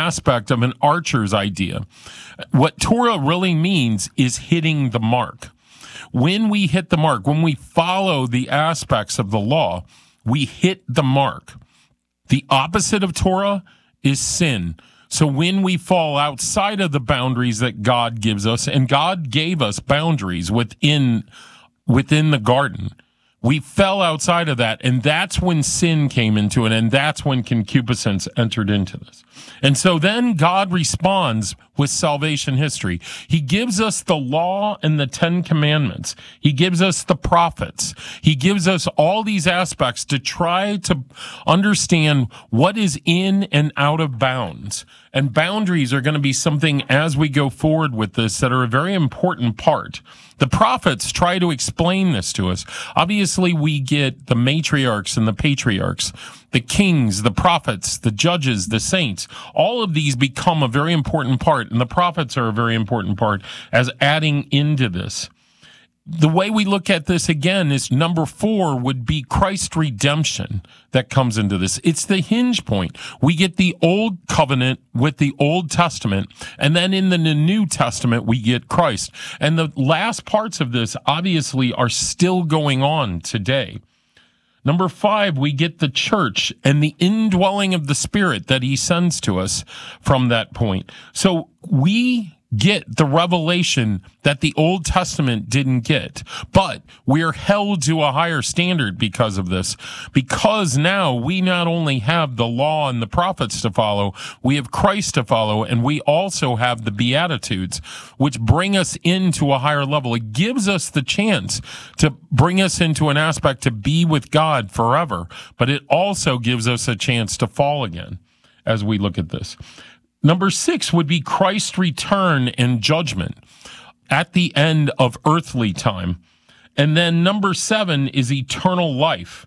aspect of an archer's idea. What Torah really means is hitting the mark. When we hit the mark, when we follow the aspects of the law, we hit the mark. The opposite of Torah is sin. So when we fall outside of the boundaries that God gives us, and God gave us boundaries within the garden, we fell outside of that, and that's when sin came into it, and that's when concupiscence entered into this. And so then God responds with salvation history. He gives us the law and the 10 commandments. He gives us the prophets. He gives us all these aspects to try to understand what is in and out of bounds. And boundaries are going to be something as we go forward with this that are a very important part. The prophets try to explain this to us. Obviously, we get the matriarchs and the patriarchs, the kings, the prophets, the judges, the saints. All of these become a very important part, and the prophets are a very important part as adding into this. The way we look at this again is number 4 would be Christ's redemption that comes into this. It's the hinge point. We get the Old Covenant with the Old Testament, and then in the New Testament, we get Christ. And the last parts of this obviously are still going on today. Number 5, we get the church and the indwelling of the Spirit that he sends to us from that point. So we get the revelation that the Old Testament didn't get, but we're held to a higher standard because of this, because now we not only have the law and the prophets to follow, we have Christ to follow, and we also have the Beatitudes, which bring us into a higher level. It gives us the chance to bring us into an aspect to be with God forever, but it also gives us a chance to fall again as we look at this. Number 6 would be Christ's return and judgment at the end of earthly time. And then number 7 is eternal life.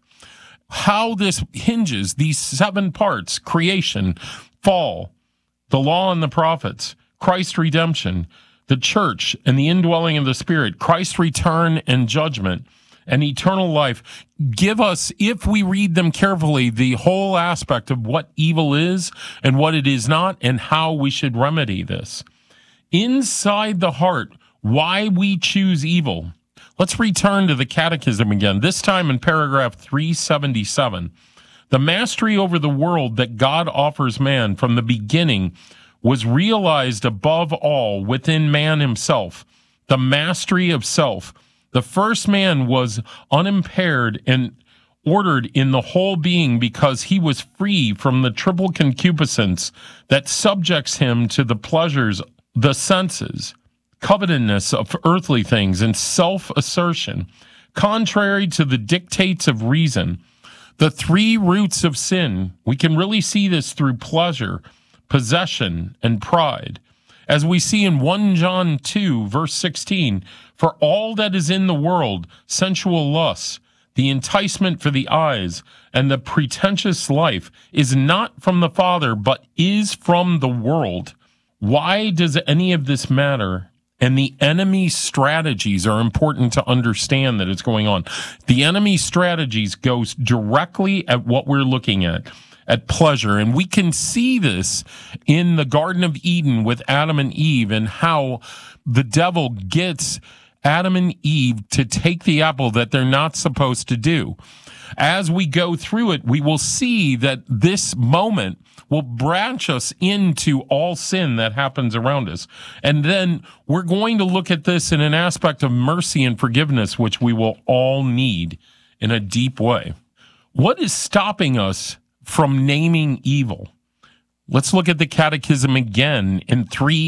How this hinges, these 7 parts: creation, fall, the law and the prophets, Christ's redemption, the church and the indwelling of the Spirit, Christ's return and judgment, and eternal life, give us, if we read them carefully, the whole aspect of what evil is and what it is not and how we should remedy this. Inside the heart, why we choose evil. Let's return to the Catechism again, this time in paragraph 377. The mastery over the world that God offers man from the beginning was realized above all within man himself, the mastery of self. The first man was unimpaired and ordered in the whole being because he was free from the triple concupiscence that subjects him to the pleasures, the senses, covetousness of earthly things, and self-assertion, contrary to the dictates of reason. The 3 roots of sin, we can really see this through pleasure, possession, and pride. As we see in 1 John 2, verse 16, for all that is in the world, sensual lusts, the enticement for the eyes, and the pretentious life is not from the Father, but is from the world. Why does any of this matter? And the enemy's strategies are important to understand that it's going on. The enemy's strategies goes directly at what we're looking at pleasure. And we can see this in the Garden of Eden with Adam and Eve, and how the devil gets Adam and Eve to take the apple that they're not supposed to do. As we go through it, we will see that this moment will branch us into all sin that happens around us. And then we're going to look at this in an aspect of mercy and forgiveness, which we will all need in a deep way. What is stopping us from naming evil? Let's look at the Catechism again in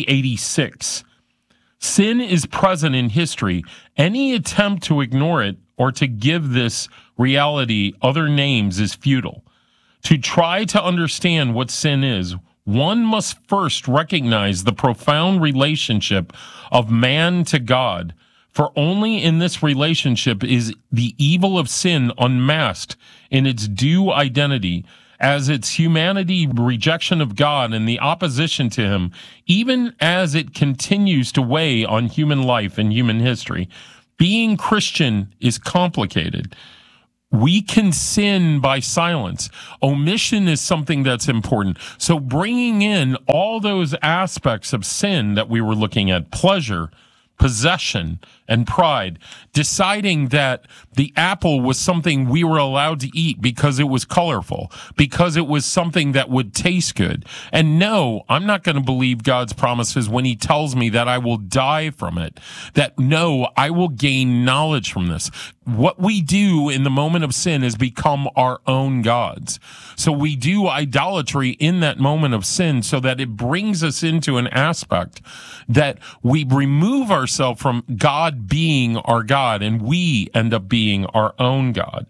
386. Sin is present in history. Any attempt to ignore it or to give this reality other names is futile. To try to understand what sin is, one must first recognize the profound relationship of man to God, for only in this relationship is the evil of sin unmasked in its due identity, as its humanity, rejection of God, and the opposition to him, even as it continues to weigh on human life and human history. Being Christian is complicated. We can sin by silence. Omission is something that's important. So bringing in all those aspects of sin that we were looking at, pleasure, possession, and pride, deciding that the apple was something we were allowed to eat because it was colorful, because it was something that would taste good. And no, I'm not going to believe God's promises when he tells me that I will die from it, that no, I will gain knowledge from this. What we do in the moment of sin is become our own gods. So we do idolatry in that moment of sin so that it brings us into an aspect that we remove ourselves from God being our God, and we end up being our own God.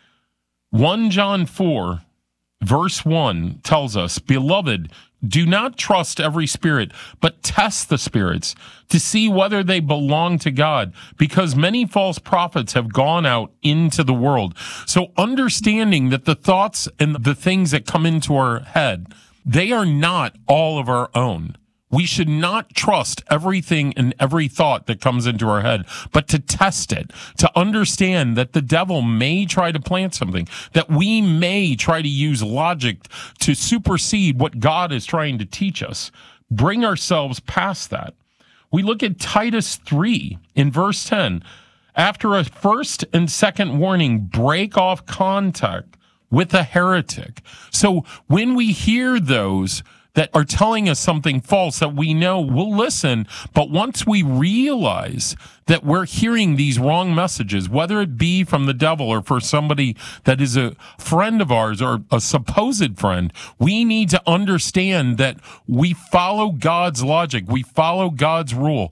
1 John 4, verse 1 tells us, "Beloved, do not trust every spirit, but test the spirits to see whether they belong to God, because many false prophets have gone out into the world." So understanding that the thoughts and the things that come into our head, they are not all of our own. We should not trust everything and every thought that comes into our head, but to test it, to understand that the devil may try to plant something, that we may try to use logic to supersede what God is trying to teach us. Bring ourselves past that. We look at Titus 3 in verse 10. After a first and second warning, break off contact with a heretic. So when we hear those that are telling us something false that we know, we'll listen. But once we realize that we're hearing these wrong messages, whether it be from the devil or for somebody that is a friend of ours or a supposed friend, we need to understand that we follow God's logic. We follow God's rule.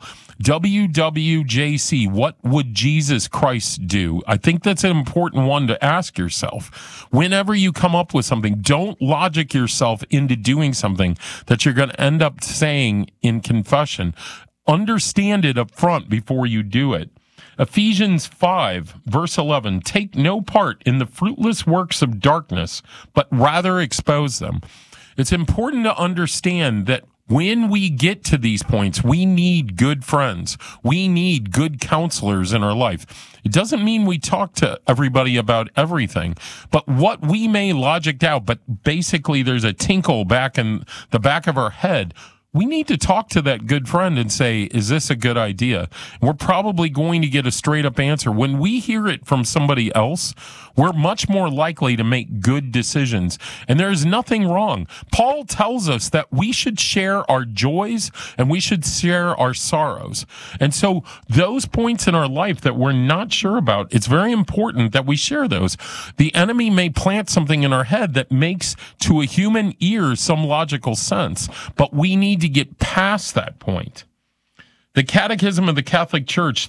WWJC, what would Jesus Christ do? I think that's an important one to ask yourself. Whenever you come up with something, don't logic yourself into doing something that you're going to end up saying in confession. Understand it up front before you do it. Ephesians 5, verse 11, take no part in the fruitless works of darkness, but rather expose them. It's important to understand that when we get to these points, we need good friends. We need good counselors in our life. It doesn't mean we talk to everybody about everything, but what we may logic out, but basically there's a tinkle back in the back of our head. We need to talk to that good friend and say, is this a good idea? We're probably going to get a straight up answer. When we hear it from somebody else, we're much more likely to make good decisions. And there's nothing wrong. Paul tells us that we should share our joys and we should share our sorrows. And so those points in our life that we're not sure about, it's very important that we share those. The enemy may plant something in our head that makes to a human ear some logical sense, but we need to get past that point. The Catechism of the Catholic Church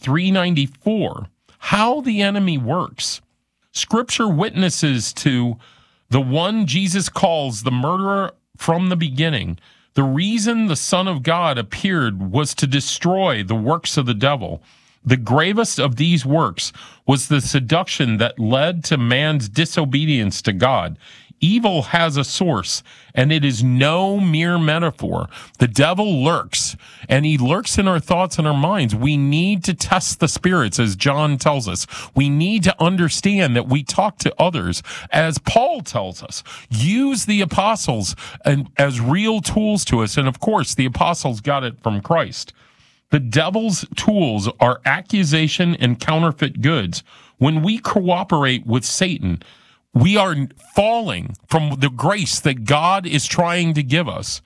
394, how the enemy works. Scripture witnesses to the one Jesus calls the murderer from the beginning. The reason the Son of God appeared was to destroy the works of the devil. The gravest of these works was the seduction that led to man's disobedience to God. Evil has a source, and it is no mere metaphor. The devil lurks, and he lurks in our thoughts and our minds. We need to test the spirits, as John tells us. We need to understand that we talk to others, as Paul tells us. Use the apostles as real tools to us, and of course, the apostles got it from Christ. The devil's tools are accusation and counterfeit goods. When we cooperate with Satan, we are falling from the grace that God is trying to give us.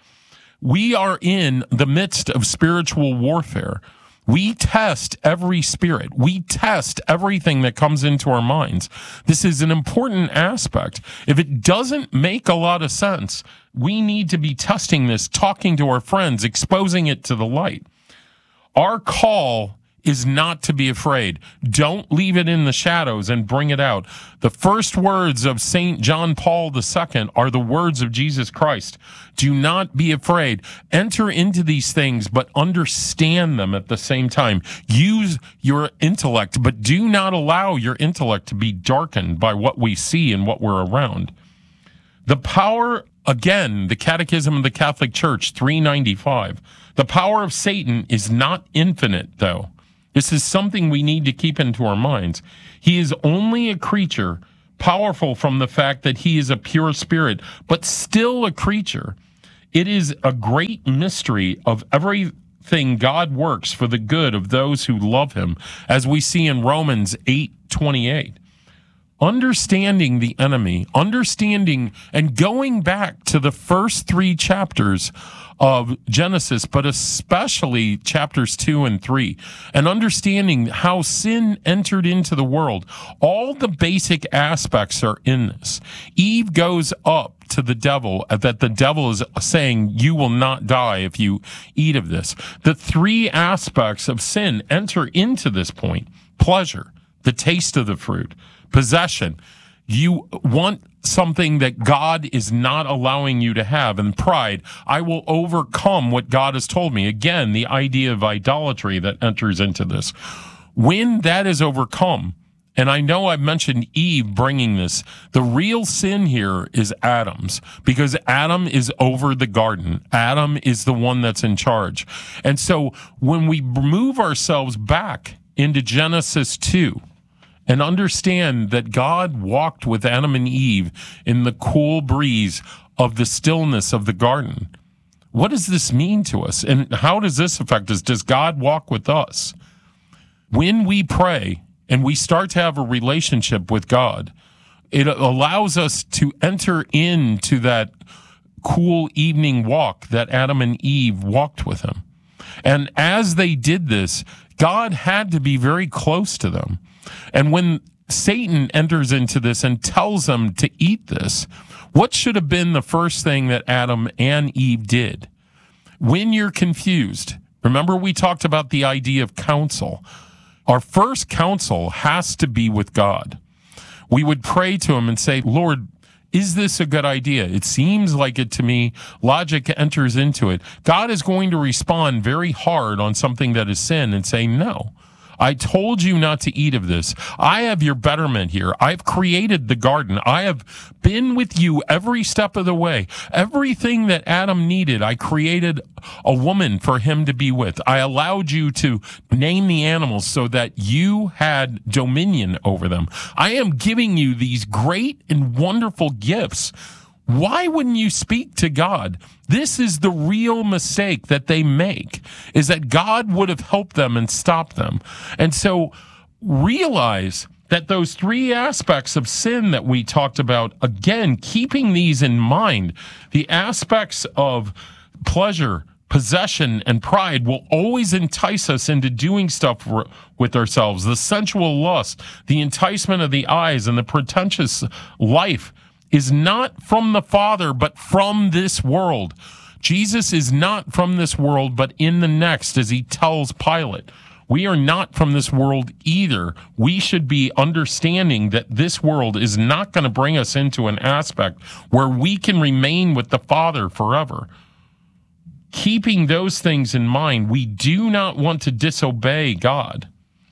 We are in the midst of spiritual warfare. We test every spirit. We test everything that comes into our minds. This is an important aspect. If it doesn't make a lot of sense, we need to be testing this, talking to our friends, exposing it to the light. Our call is not to be afraid. Don't leave it in the shadows and bring it out. The first words of St. John Paul II are the words of Jesus Christ. Do not be afraid. Enter into these things, but understand them at the same time. Use your intellect, but do not allow your intellect to be darkened by what we see and what we're around. The power, again, the Catechism of the Catholic Church, 395. The power of Satan is not infinite, though. This is something we need to keep into our minds. He is only a creature powerful from the fact that he is a pure spirit, but still a creature. It is a great mystery of everything God works for the good of those who love him, as we see in Romans 8:28. Understanding the enemy, understanding and going back to the first 3 chapters of Genesis, but especially chapters 2 and 3, and understanding how sin entered into the world. All the basic aspects are in this. Eve goes up to the devil, that the devil is saying, you will not die if you eat of this. The 3 aspects of sin enter into this point: pleasure, the taste of the fruit; possession, you want something that God is not allowing you to have; and pride, I will overcome what God has told me. Again, the idea of idolatry that enters into this. When that is overcome, and I know I've mentioned Eve bringing this, the real sin here is Adam's, because Adam is over the garden. Adam is the one that's in charge. And so when we move ourselves back into Genesis 2, and understand that God walked with Adam and Eve in the cool breeze of the stillness of the garden. What does this mean to us? And how does this affect us? Does God walk with us? When we pray and we start to have a relationship with God, it allows us to enter into that cool evening walk that Adam and Eve walked with him. And as they did this, God had to be very close to them. And when Satan enters into this and tells them to eat this, what should have been the first thing that Adam and Eve did? When you're confused, remember we talked about the idea of counsel. Our first counsel has to be with God. We would pray to him and say, Lord, is this a good idea? It seems like it to me. Logic enters into it. God is going to respond very hard on something that is sin and say, no, I told you not to eat of this. I have your betterment here. I've created the garden. I have been with you every step of the way. Everything that Adam needed, I created a woman for him to be with. I allowed you to name the animals so that you had dominion over them. I am giving you these great and wonderful gifts. Why wouldn't you speak to God? This is the real mistake that they make, is that God would have helped them and stopped them. And so realize that those 3 aspects of sin that we talked about, again, keeping these in mind, the aspects of pleasure, possession, and pride will always entice us into doing stuff with ourselves. The sensual lust, the enticement of the eyes, and the pretentious life is not from the Father, but from this world. Jesus is not from this world, but in the next, as he tells Pilate. We are not from this world either. We should be understanding that this world is not going to bring us into an aspect where we can remain with the Father forever. Keeping those things in mind, we do not want to disobey God.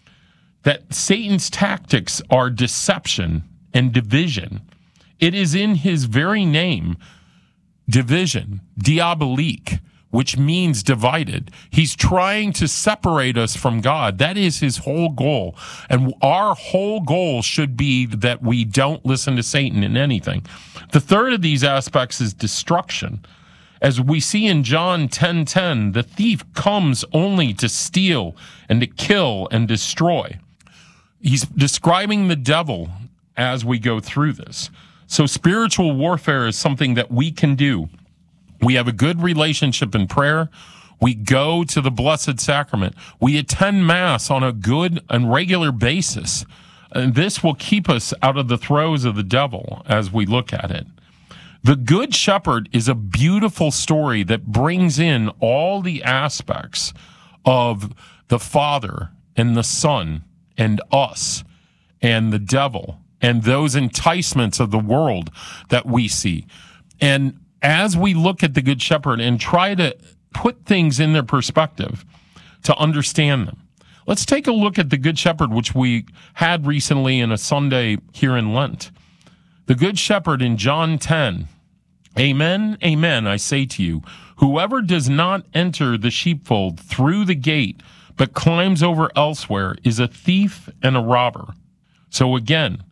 That Satan's tactics are deception and division. It is in his very name, division, diabolique, which means divided. He's trying to separate us from God. That is his whole goal. And our whole goal should be that we don't listen to Satan in anything. The third of these aspects is destruction. As we see in John 10:10, the thief comes only to steal and to kill and destroy. He's describing the devil as we go through this. So spiritual warfare is something that we can do. We have a good relationship in prayer. We go to the Blessed Sacrament. We attend Mass on a good and regular basis. And this will keep us out of the throes of the devil as we look at it. The Good Shepherd is a beautiful story that brings in all the aspects of the Father and the Son and us and the devil and those enticements of the world that we see. And as we look at the Good Shepherd and try to put things in their perspective to understand them, let's take a look at the Good Shepherd, which we had recently in a Sunday here in Lent. The Good Shepherd in John 10, Amen, amen, I say to you, whoever does not enter the sheepfold through the gate, but climbs over elsewhere, is a thief and a robber. So again,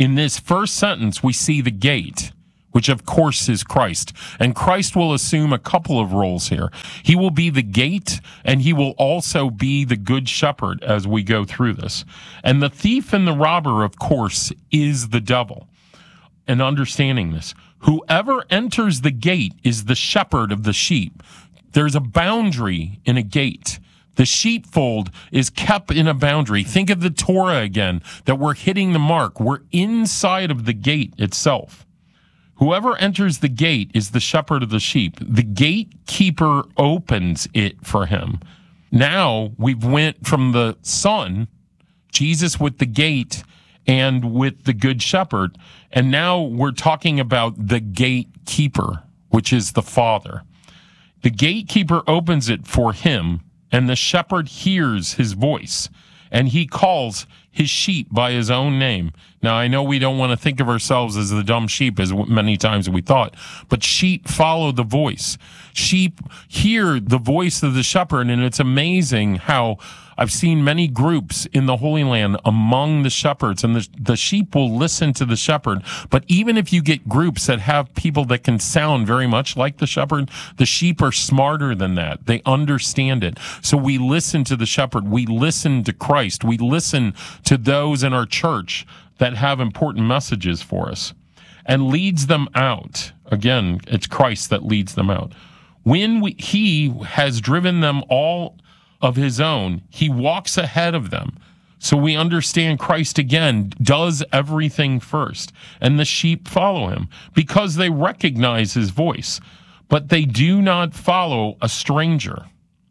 In this first sentence, we see the gate, which of course is Christ. And Christ will assume a couple of roles here. He will be the gate, and he will also be the good shepherd as we go through this. And the thief and the robber, of course, is the devil. And understanding this, whoever enters the gate is the shepherd of the sheep. There's a boundary in a gate. The sheepfold is kept in a boundary. Think of the Torah again, that we're hitting the mark. We're inside of the gate itself. Whoever enters the gate is the shepherd of the sheep. The gatekeeper opens it for him. Now we've went from the Son, Jesus with the gate and with the good shepherd, and now we're talking about the gatekeeper, which is the Father. The gatekeeper opens it for him, and the shepherd hears his voice, and he calls his sheep by his own name. Now, I know we don't want to think of ourselves as the dumb sheep as many times we thought, but sheep follow the voice. Sheep hear the voice of the shepherd, and it's amazing how I've seen many groups in the Holy Land among the shepherds, and the sheep will listen to the shepherd. But even if you get groups that have people that can sound very much like the shepherd, the sheep are smarter than that. They understand it. So we listen to the shepherd. We listen to Christ. We listen to those in our church that have important messages for us and leads them out. Again, it's Christ that leads them out. When he has driven them all of his own, he walks ahead of them. So we understand Christ again does everything first, and the sheep follow him because they recognize his voice, but they do not follow a stranger.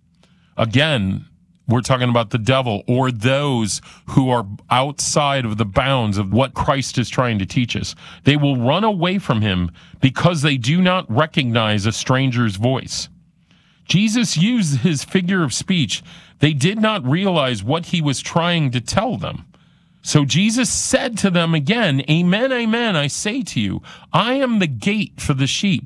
Again, we're talking about the devil or those who are outside of the bounds of what Christ is trying to teach us. They will run away from him because they do not recognize a stranger's voice. Jesus used his figure of speech. They did not realize what he was trying to tell them. So Jesus said to them again, "Amen, amen, I say to you, I am the gate for the sheep.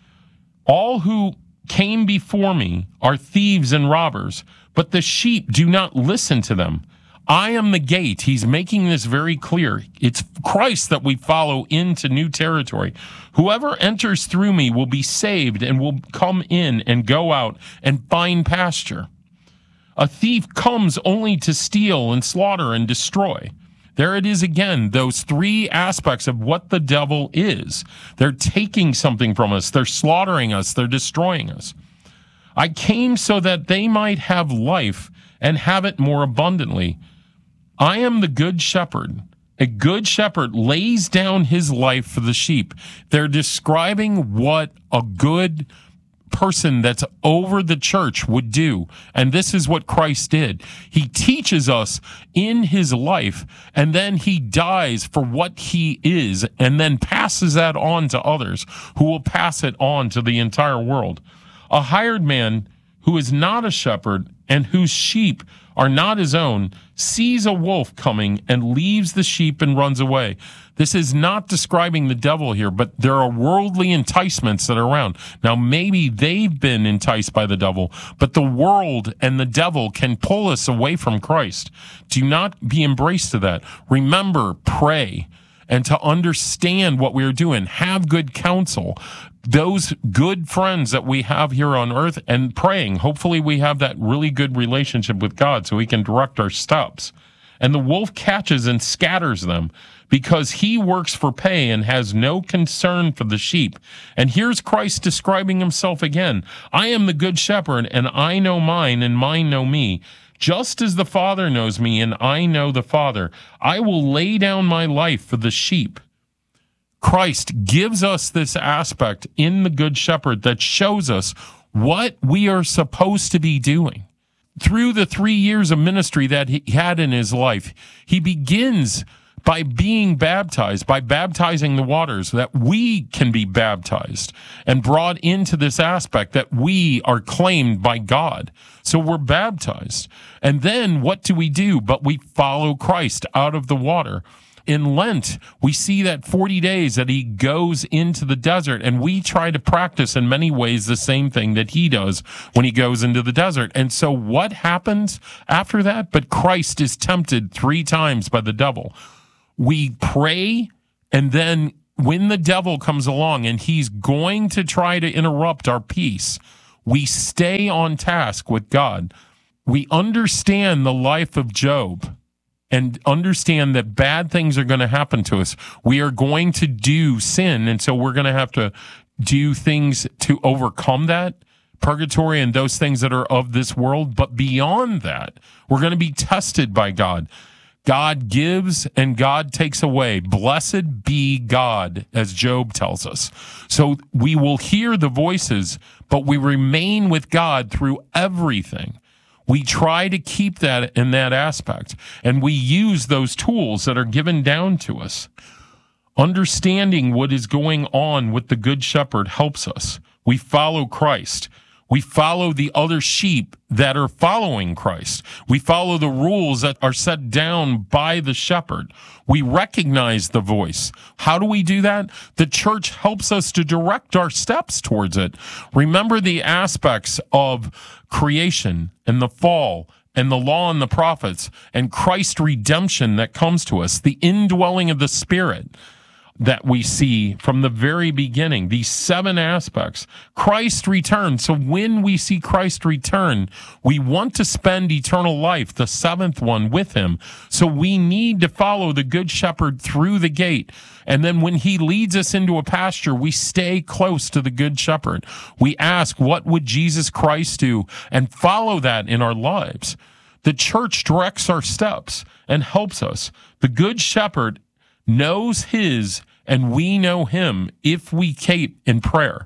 All who came before me are thieves and robbers, but the sheep do not listen to them. I am the gate." He's making this very clear. It's Christ that we follow into new territory. Whoever enters through me will be saved and will come in and go out and find pasture. A thief comes only to steal and slaughter and destroy. There it is again, those three aspects of what the devil is. They're taking something from us. They're slaughtering us. They're destroying us. I came so that they might have life and have it more abundantly. I am the good shepherd. A good shepherd lays down his life for the sheep. They're describing what a good person that's over the church would do. And this is what Christ did. He teaches us in his life, and then he dies for what he is, and then passes that on to others who will pass it on to the entire world. A hired man who is not a shepherd and whose sheep are not his own sees a wolf coming and leaves the sheep and runs away. This is not describing the devil here, but there are worldly enticements that are around. Now, maybe they've been enticed by the devil, but the world and the devil can pull us away from Christ. Do not be embraced to that. Remember, pray, and to understand what we're doing. Have good counsel. Those good friends that we have here on earth, and praying. Hopefully we have that really good relationship with God so he can direct our steps. And the wolf catches and scatters them because he works for pay and has no concern for the sheep. And here's Christ describing himself again. I am the good shepherd, and I know mine, and mine know me. Just as the Father knows me, and I know the Father, I will lay down my life for the sheep. Christ gives us this aspect in the Good Shepherd that shows us what we are supposed to be doing. Through the 3 years of ministry that he had in his life, he begins by being baptized, by baptizing the waters, that we can be baptized and brought into this aspect that we are claimed by God. So we're baptized. And then what do we do? But we follow Christ out of the water. In Lent, we see that 40 days that he goes into the desert, and we try to practice in many ways the same thing that he does when he goes into the desert. And so what happens after that? But Christ is tempted 3 times by the devil. we pray, and then when the devil comes along and he's going to try to interrupt our peace, we stay on task with God. We understand the life of Job and understand that bad things are going to happen to us. We are going to do sin, and so we're going to have to do things to overcome that, purgatory and those things that are of this world. But beyond that, we're going to be tested by God. God gives and God takes away. Blessed be God, as Job tells us. So we will hear the voices, but we remain with God through everything. We try to keep that in that aspect, and we use those tools that are given down to us. Understanding what is going on with the Good Shepherd helps us. We follow Christ. We follow the other sheep that are following Christ. We follow the rules that are set down by the shepherd. We recognize the voice. How do we do that? The church helps us to direct our steps towards it. Remember the aspects of creation and the fall and the law and the prophets and Christ's redemption that comes to us, the indwelling of the Spirit that we see from the very beginning, these 7 aspects. Christ returned. So when we see Christ return, we want to spend eternal life, the 7th one, with him. So we need to follow the Good Shepherd through the gate. And then when he leads us into a pasture, we stay close to the Good Shepherd. We ask, what would Jesus Christ do? And follow that in our lives. The church directs our steps and helps us. The Good Shepherd knows his, and we know him if we keep in prayer.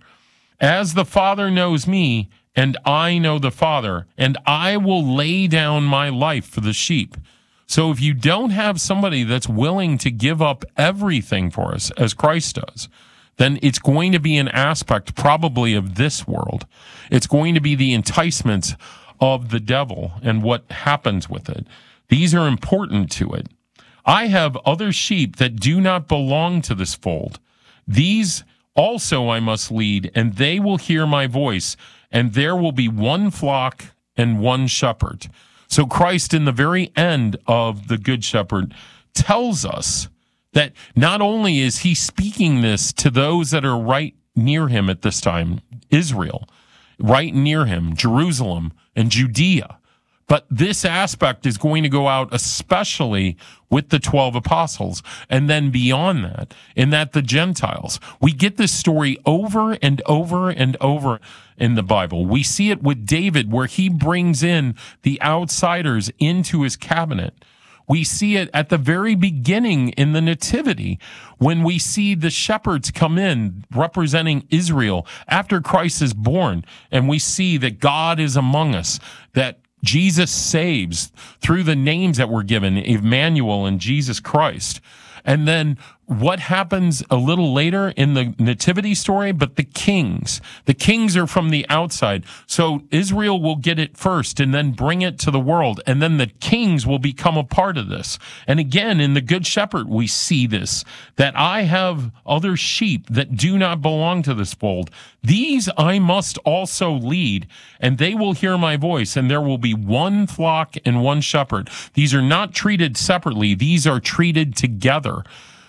As the Father knows me, and I know the Father, and I will lay down my life for the sheep. So if you don't have somebody that's willing to give up everything for us, as Christ does, then it's going to be an aspect probably of this world. It's going to be the enticements of the devil and what happens with it. These are important to it. I have other sheep that do not belong to this fold. These also I must lead, and they will hear my voice, and there will be one flock and one shepherd. So Christ, in the very end of the Good Shepherd, tells us that not only is he speaking this to those that are right near him at this time, Israel, right near him, Jerusalem and Judea, but this aspect is going to go out especially with the 12 apostles, and then beyond that, in that the Gentiles. We get this story over and over and over in the Bible. We see it with David, where he brings in the outsiders into his cabinet. We see it at the very beginning in the Nativity, when we see the shepherds come in representing Israel after Christ is born, and we see that God is among us, that Jesus saves through the names that were given, Emmanuel and Jesus Christ. And then what happens a little later in the nativity story? But the kings are from the outside. So Israel will get it first and then bring it to the world. And then the kings will become a part of this. And again, in the Good Shepherd, we see this, that I have other sheep that do not belong to this fold. These I must also lead, and they will hear my voice, and there will be one flock and one shepherd. These are not treated separately. These are treated together.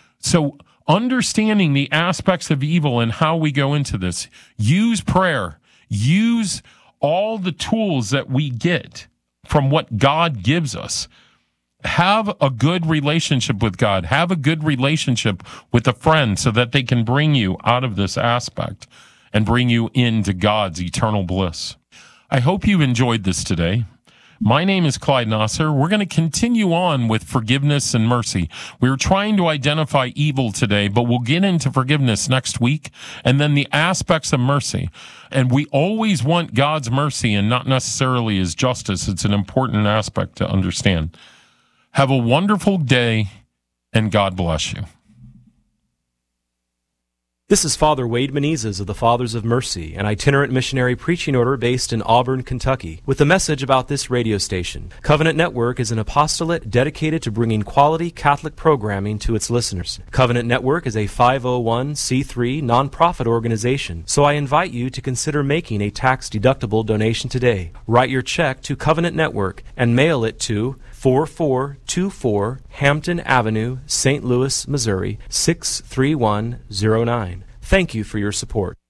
So understanding the aspects of evil and how we go into this, use prayer, use all the tools that we get from what God gives us. Have a good relationship with God. Have a good relationship with a friend so that they can bring you out of this aspect and bring you into God's eternal bliss. I hope you've enjoyed this today. My name is Clyde Nasser. We're going to continue on with forgiveness and mercy. We're trying to identify evil today, but we'll get into forgiveness next week, and then the aspects of mercy. And we always want God's mercy and not necessarily his justice. It's an important aspect to understand. Have a wonderful day, and God bless you. This is Father Wade Menezes of the Fathers of Mercy, an itinerant missionary preaching order based in Auburn, Kentucky, with a message about this radio station. Covenant Network is an apostolate dedicated to bringing quality Catholic programming to its listeners. Covenant Network is a 501c3 nonprofit organization, so I invite you to consider making a tax-deductible donation today. Write your check to Covenant Network and mail it to 4424 Hampton Avenue, St. Louis, Missouri 63109. Thank you for your support.